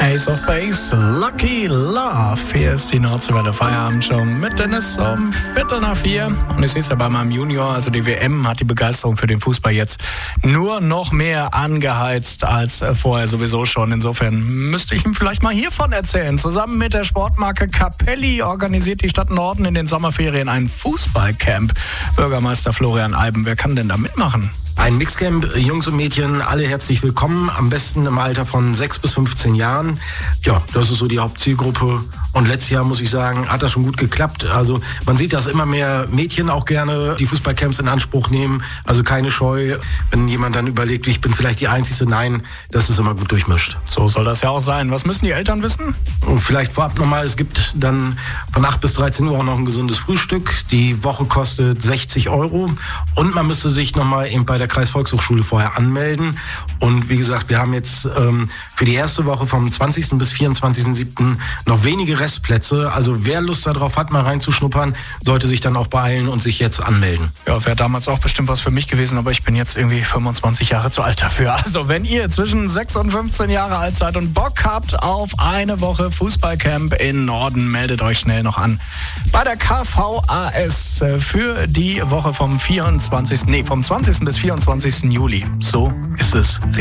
Ace of Base, Lucky Love. Hier ist die Nordseewelle Feierabendshow mit Dennis um 3:15. Und ich sehe es ja bei meinem Junior, also die WM hat die Begeisterung für den Fußball jetzt nur noch mehr angeheizt als vorher sowieso schon. Insofern müsste ich ihm vielleicht mal hiervon erzählen. Zusammen mit der Sportmarke Capelli organisiert die Stadt Norden in den Sommerferien ein Fußballcamp. Bürgermeister Florian Eiben, wer kann denn da mitmachen? Ein Mixcamp, Jungs und Mädchen, alle herzlich willkommen, am besten im Alter von 6 bis 15 Jahren. Ja, das ist so die Hauptzielgruppe. Und letztes Jahr, muss ich sagen, hat das schon gut geklappt. Also man sieht, dass immer mehr Mädchen auch gerne die Fußballcamps in Anspruch nehmen. Also keine Scheu, wenn jemand dann überlegt, ich bin vielleicht die Einzige. Nein, das ist immer gut durchmischt. So soll das ja auch sein. Was müssen die Eltern wissen? Und vielleicht vorab nochmal, es gibt dann von 8 bis 13 Uhr auch noch ein gesundes Frühstück. Die Woche kostet 60 €. Und man müsste sich nochmal eben bei der Kreisvolkshochschule vorher anmelden. Und wie gesagt, wir haben jetzt für die erste Woche vom 20. bis 24.07. noch wenige Restplätze. Also wer Lust darauf hat, mal reinzuschnuppern, sollte sich dann auch beeilen und sich jetzt anmelden. Ja, wäre damals auch bestimmt was für mich gewesen, aber ich bin jetzt irgendwie 25 Jahre zu alt dafür. Also wenn ihr zwischen 6 und 15 Jahre alt seid und Bock habt auf eine Woche Fußballcamp in Norden, meldet euch schnell noch an bei der KVAS für die Woche vom 20. bis 24. Juli. So ist es.